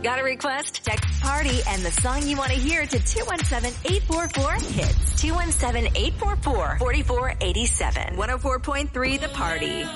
Got a request? Text Party and the song you want to hear to 217-844-HITS. 217-844-4487. 104.3 The Party.